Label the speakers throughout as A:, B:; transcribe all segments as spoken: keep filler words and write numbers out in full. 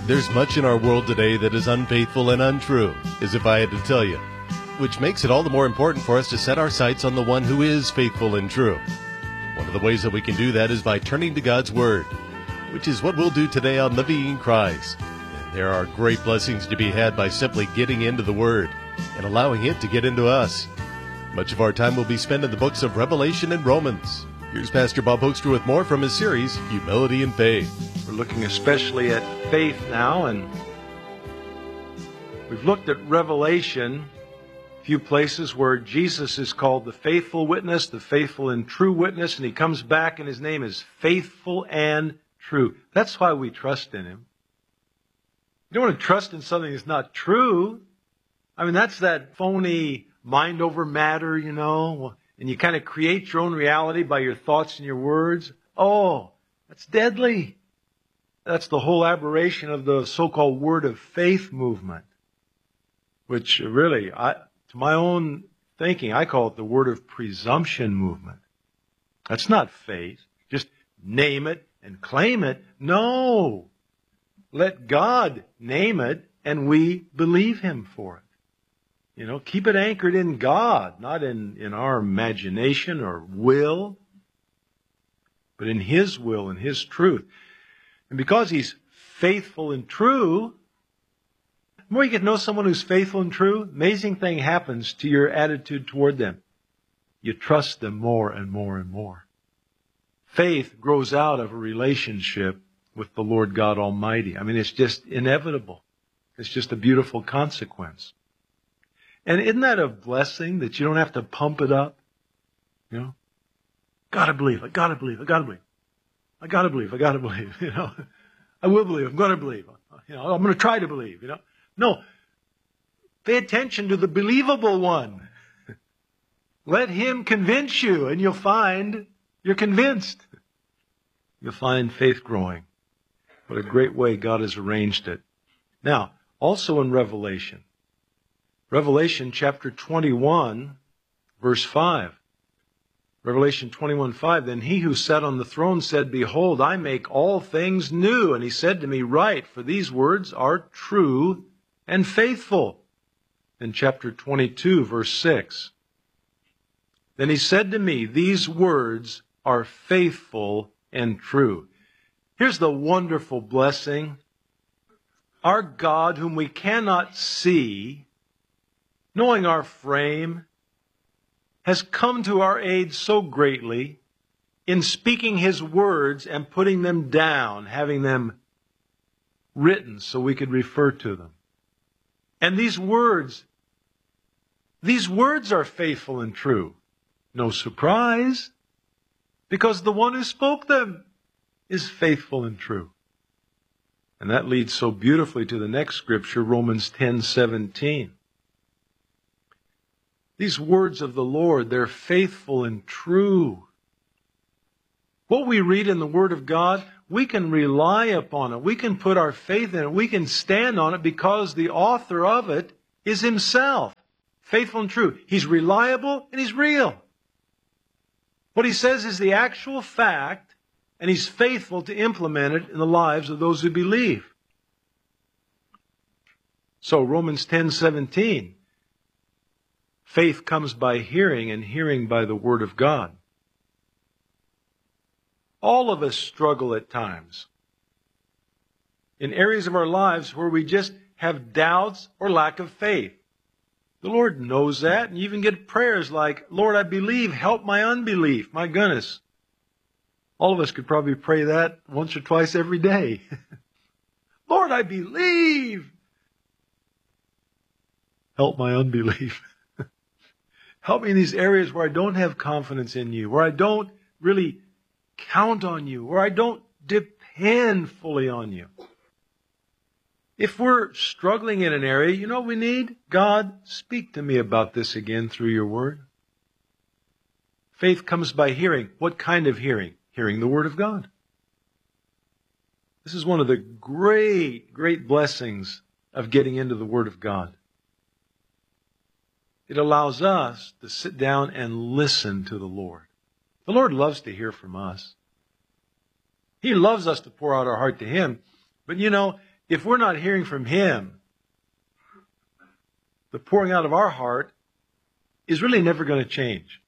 A: There's much in our world today that is unfaithful and untrue, as if I had to tell you, which makes it all the more important for us to set our sights on the one who is faithful and true. One of the ways that we can do that is by turning to God's Word, which is what we'll do today on Living Cries. And there are great blessings to be had by simply getting into the Word and allowing it to get into us. Much of our time will be spent in the books of Revelation and Romans. Here's Pastor Bob Hoekstra with more from his series, Humility and Faith.
B: We're looking especially at faith now, and we've looked at Revelation, a few places where Jesus is called the faithful witness, the faithful and true witness, and he comes back and his name is faithful and true. That's why we trust in him. You don't want to trust in something that's not true. I mean, that's that phony mind over matter, you know, and you kind of create your own reality by your thoughts and your words. Oh, that's deadly. That's the whole aberration of the so-called word of faith movement, which really, I, to my own thinking, I call it the word of presumption movement. That's not faith. Just name it and claim it. No. Let God name it and we believe him for it. You know, keep it anchored in God, not in, in our imagination or will, but in his will and his truth. And because he's faithful and true, the more you get to know someone who's faithful and true, amazing thing happens to your attitude toward them. You trust them more and more and more. Faith grows out of a relationship with the Lord God Almighty. I mean, it's just inevitable. It's just a beautiful consequence. And isn't that a blessing that you don't have to pump it up? You know, gotta believe, I gotta believe, I gotta believe. I gotta believe, I gotta believe, you know. I will believe, I'm gonna believe. You know, I'm gonna try to believe, you know. No. Pay attention to the believable one. Let him convince you, and you'll find you're convinced. You'll find faith growing. What a great way God has arranged it. Now, also in Revelation. Revelation chapter twenty-one, verse five. Revelation twenty-one, five. Then he who sat on the throne said, Behold, I make all things new. And he said to me, Write, for these words are true and faithful. In chapter twenty-two, verse six. Then he said to me, These words are faithful and true. Here's the wonderful blessing. Our God, whom we cannot see, knowing our frame, has come to our aid so greatly in speaking his words and putting them down, having them written so we could refer to them. And these words, these words are faithful and true. No surprise, because the one who spoke them is faithful and true. And that leads so beautifully to the next scripture, Romans ten seventeen. These words of the Lord, they're faithful and true. What we read in the Word of God, we can rely upon it. We can put our faith in it. We can stand on it because the author of it is himself. Faithful and true. He's reliable and he's real. What he says is the actual fact, and he's faithful to implement it in the lives of those who believe. So Romans ten seventeen. Faith comes by hearing, and hearing by the Word of God. All of us struggle at times in areas of our lives where we just have doubts or lack of faith. The Lord knows that, and you even get prayers like, Lord, I believe, help my unbelief. My goodness. All of us could probably pray that once or twice every day. Lord, I believe. Help my unbelief. Help me in these areas where I don't have confidence in you, where I don't really count on you, where I don't depend fully on you. If we're struggling in an area, you know what we need? God, speak to me about this again through your Word. Faith comes by hearing. What kind of hearing? Hearing the Word of God. This is one of the great, great blessings of getting into the Word of God. It allows us to sit down and listen to the Lord. The Lord loves to hear from us. He loves us to pour out our heart to Him. But you know, if we're not hearing from Him, the pouring out of our heart is really never going to change.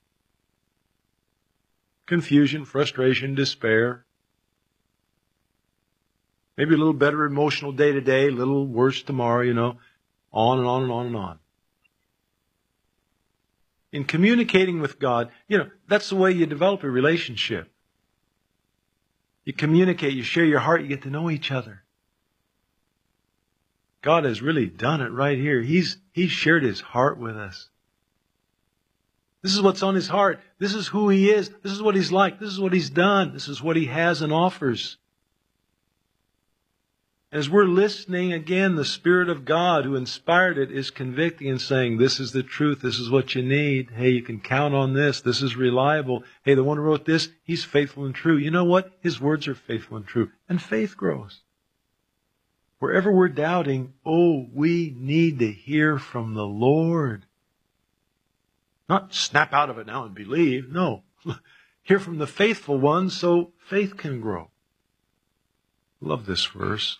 B: Confusion, frustration, despair. Maybe a little better emotional day to day, a little worse tomorrow, you know. On and on and on and on. In communicating with God, you know, that's the way you develop a relationship. You communicate, you share your heart, you get to know each other. God has really done it right here. He's, He's shared His heart with us. This is what's on His heart. This is who He is. This is what He's like. This is what He's done. This is what He has and offers. As we're listening, again, the Spirit of God who inspired it is convicting and saying, this is the truth. This is what you need. Hey, you can count on this. This is reliable. Hey, the one who wrote this, he's faithful and true. You know what? His words are faithful and true. And faith grows. Wherever we're doubting, oh, we need to hear from the Lord. Not snap out of it now and believe. No. Hear from the faithful one so faith can grow. Love this verse.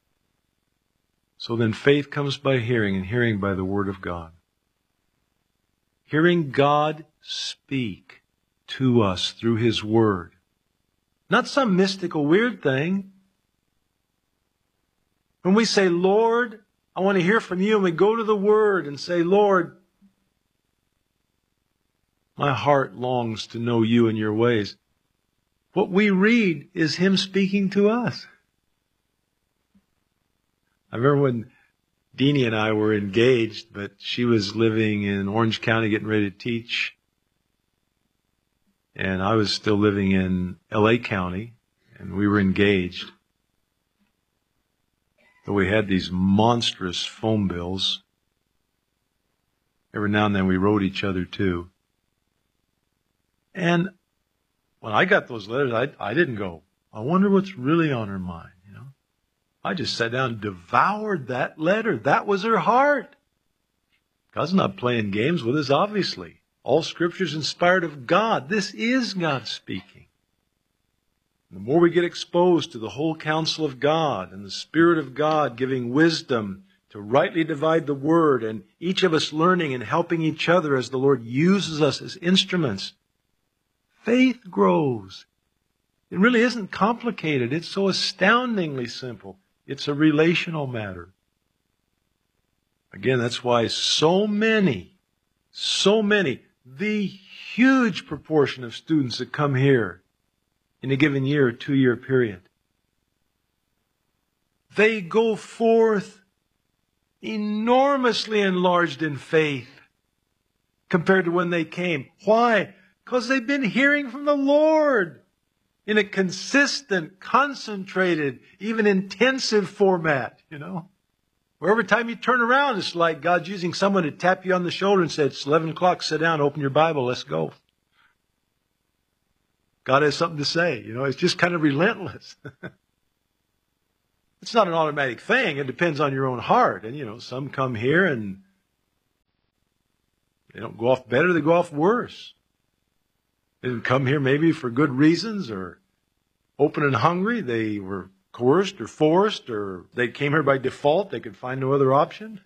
B: So then faith comes by hearing, and hearing by the Word of God. Hearing God speak to us through His Word. Not some mystical weird thing. When we say, Lord, I want to hear from You, and we go to the Word and say, Lord, my heart longs to know You and Your ways. What we read is Him speaking to us. I remember when Deanie and I were engaged, but she was living in Orange County getting ready to teach. And I was still living in L A County, and we were engaged. But we had these monstrous phone bills. Every now and then we wrote each other too. And when I got those letters, I, I didn't go, I wonder what's really on her mind. I just sat down and devoured that letter. That was her heart. God's not playing games with us, obviously. All Scripture is inspired of God. This is God speaking. The more we get exposed to the whole counsel of God and the Spirit of God giving wisdom to rightly divide the Word, and each of us learning and helping each other as the Lord uses us as instruments, faith grows. It really isn't complicated. It's so astoundingly simple. It's a relational matter. Again, that's why so many, so many, the huge proportion of students that come here in a given year or two-year period, they go forth enormously enlarged in faith compared to when they came. Why? Because they've been hearing from the Lord in a consistent, concentrated, even intensive format, you know. Where every time you turn around, it's like God's using someone to tap you on the shoulder and say, it's eleven o'clock, sit down, open your Bible, let's go. God has something to say, you know. It's just kind of relentless. It's not an automatic thing. It depends on your own heart. And, you know, some come here and they don't go off better, they go off worse. They didn't come here maybe for good reasons or open and hungry. They were coerced or forced, or they came here by default. They could find no other option.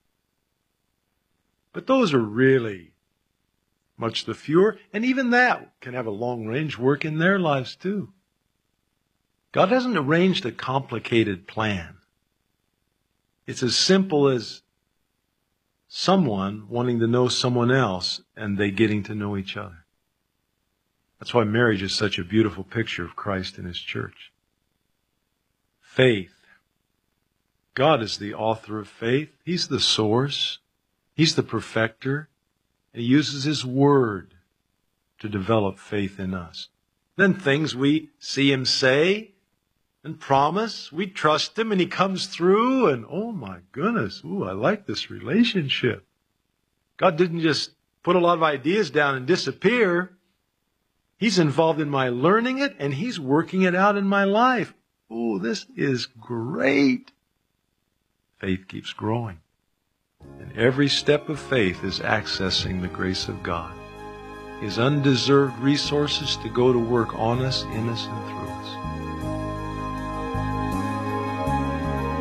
B: But those are really much the fewer. And even that can have a long-range work in their lives too. God hasn't arranged a complicated plan. It's as simple as someone wanting to know someone else and they getting to know each other. That's why marriage is such a beautiful picture of Christ and His church. Faith. God is the author of faith. He's the source. He's the perfecter. And He uses His Word to develop faith in us. Then things we see Him say and promise, we trust Him and He comes through and, oh my goodness, ooh, I like this relationship. God didn't just put a lot of ideas down and disappear. He's involved in my learning it, and He's working it out in my life. Oh, this is great. Faith keeps growing. And every step of faith is accessing the grace of God. His undeserved resources to go to work on us, in us, and through us.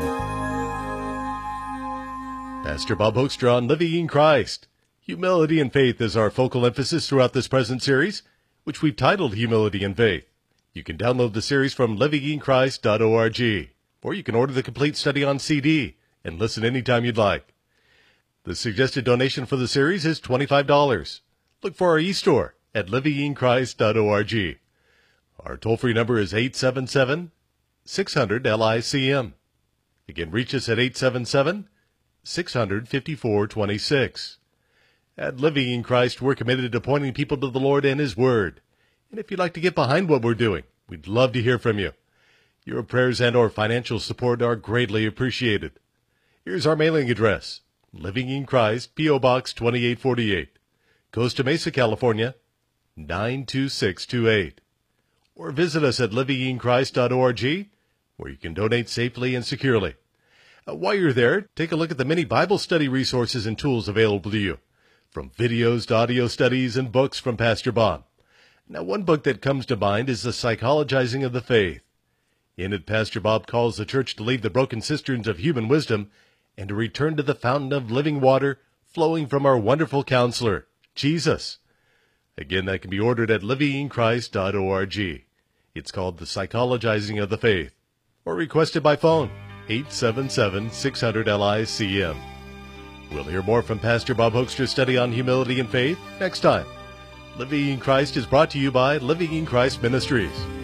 A: Pastor Bob Hoekstra on Living in Christ. Humility and faith is our focal emphasis throughout this present series, which we've titled Humility and Faith. You can download the series from living in christ dot org, or you can order the complete study on C D and listen anytime you'd like. The suggested donation for the series is twenty-five dollars. Look for our e-store at living in christ dot org. Our toll-free number is eight seven seven, six hundred, L I C M. Again, reach us at eight seven seven, six hundred, five four two six. At Living in Christ, we're committed to pointing people to the Lord and His Word. And if you'd like to get behind what we're doing, we'd love to hear from you. Your prayers and or financial support are greatly appreciated. Here's our mailing address: Living in Christ, P O. Box twenty-eight forty-eight, Costa Mesa, California, nine two six two eight. Or visit us at living in christ dot org, where you can donate safely and securely. Uh, while you're there, take a look at the many Bible study resources and tools available to you, from videos to audio studies and books from Pastor Bob. Now, one book that comes to mind is The Psychologizing of the Faith. In it, Pastor Bob calls the church to leave the broken cisterns of human wisdom and to return to the fountain of living water flowing from our wonderful counselor, Jesus. Again, that can be ordered at living in christ dot org. It's called The Psychologizing of the Faith, or requested by phone, eight seven seven, six hundred, L I C M. We'll hear more from Pastor Bob Hoekstra's study on humility and faith next time. Living in Christ is brought to you by Living in Christ Ministries.